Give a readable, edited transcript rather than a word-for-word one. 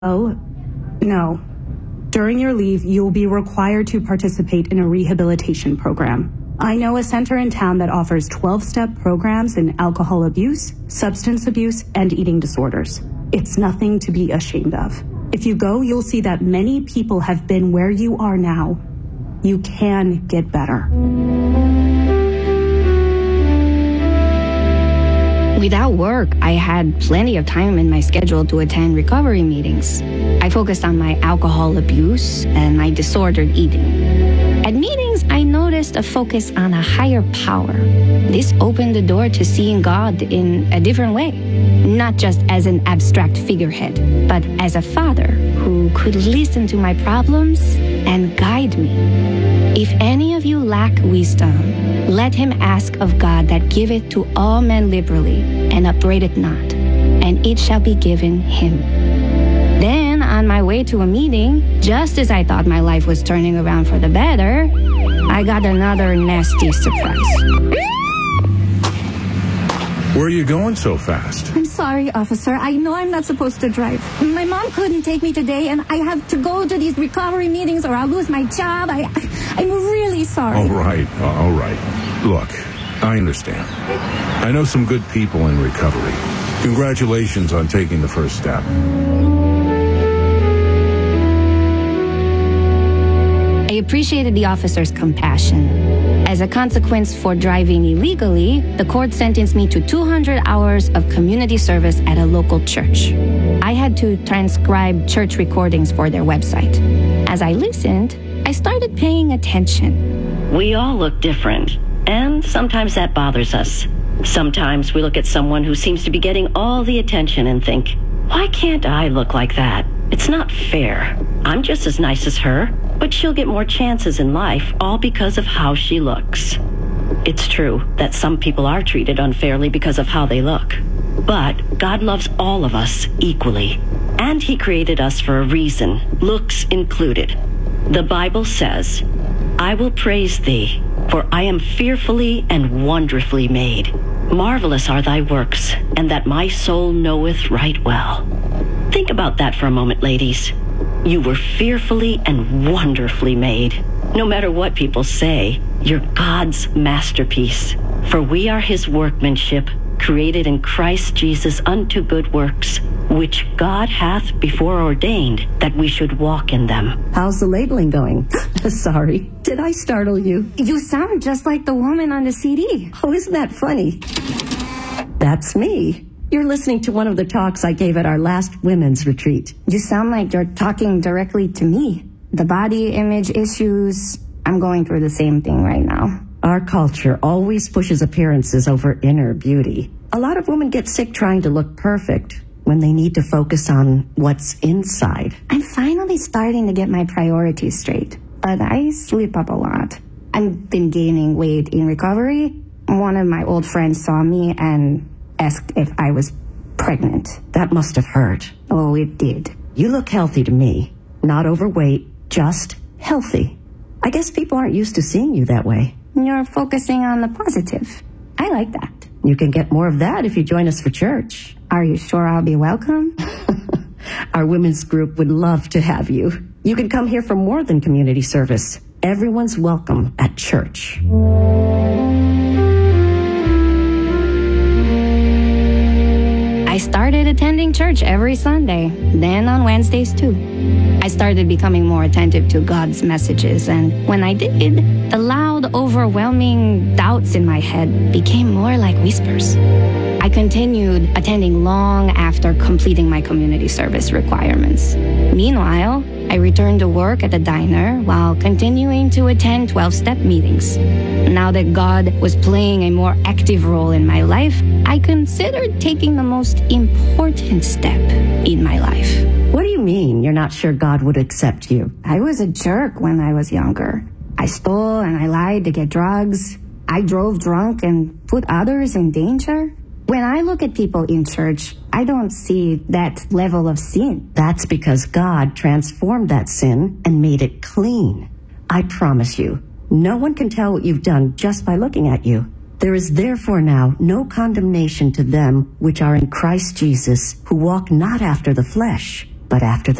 Oh, no. During your leave, you'll be required to participate in a rehabilitation program. I know a center in town that offers 12-step programs in alcohol abuse, substance abuse, and eating disorders. It's nothing to be ashamed of. If you go, you'll see that many people have been where you are now. You can get better. Without work, I had plenty of time in my schedule to attend recovery meetings. I focused on my alcohol abuse and my disordered eating. At meetings, I noticed a focus on a higher power. This opened the door to seeing God in a different way, not just as an abstract figurehead, but as a father who could listen to my problems and guide me. If any of you lack wisdom, let him ask of God that giveth to all men liberally, and upbraideth not, and it shall be given him. Then, on my way to a meeting, just as I thought my life was turning around for the better, I got another nasty surprise. Where are you going so fast? I'm sorry, officer. I know I'm not supposed to drive. My mom couldn't take me today, and I have to go to these recovery meetings or I'll lose my job. I'm really sorry. All right. Look, I understand. I know some good people in recovery. Congratulations on taking the first step. I appreciated the officer's compassion. As a consequence for driving illegally, the court sentenced me to 200 hours of community service at a local church. I had to transcribe church recordings for their website. As I listened, I started paying attention. We all look different, and sometimes that bothers us. Sometimes we look at someone who seems to be getting all the attention and think, why can't I look like that? It's not fair. I'm just as nice as her, but she'll get more chances in life all because of how she looks. It's true that some people are treated unfairly because of how they look. But God loves all of us equally, and he created us for a reason, looks included. The Bible says, I will praise thee, for I am fearfully and wonderfully made. Marvelous are thy works, and that my soul knoweth right well. Think about that for a moment, ladies. You were fearfully and wonderfully made. No matter what people say, you're God's masterpiece. For we are his workmanship, created in Christ Jesus unto good works, which God hath before ordained that we should walk in them. How's the labeling going? Sorry, did I startle you? You sound just like the woman on the CD. Oh, isn't that funny? That's me. You're listening to one of the talks I gave at our last women's retreat. You sound like you're talking directly to me. The body image issues, I'm going through the same thing right now. Our culture always pushes appearances over inner beauty. A lot of women get sick trying to look perfect when they need to focus on what's inside. I'm finally starting to get my priorities straight, but I slip up a lot. I've been gaining weight in recovery. One of my old friends saw me and asked if I was pregnant. That must have hurt. Oh, it did. You look healthy to me. Not overweight, just healthy. I guess people aren't used to seeing you that way. You're focusing on the positive. I like that. You can get more of that if you join us for church. Are you sure I'll be welcome? Our women's group would love to have you. You can come here for more than community service. Everyone's welcome at church. I started attending church every Sunday, then on Wednesdays too. I started becoming more attentive to God's messages, and when I did, the loud, overwhelming doubts in my head became more like whispers. I continued attending long after completing my community service requirements. Meanwhile, I returned to work at the diner while continuing to attend 12-step meetings. Now that God was playing a more active role in my life, I considered taking the most important step in my life. What do you mean you're not sure God would accept you? I was a jerk when I was younger. I stole and I lied to get drugs. I drove drunk and put others in danger. When I look at people in church, I don't see that level of sin. That's because God transformed that sin and made it clean. I promise you, no one can tell what you've done just by looking at you. There is therefore now no condemnation to them which are in Christ Jesus, who walk not after the flesh, But after the